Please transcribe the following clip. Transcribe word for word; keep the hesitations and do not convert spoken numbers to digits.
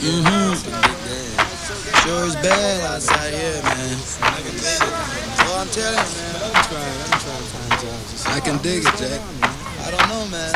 Mm-hmm. Sure is bad outside here, man. Well, I'm telling you, man. I can dig it, Jack. I don't know, man.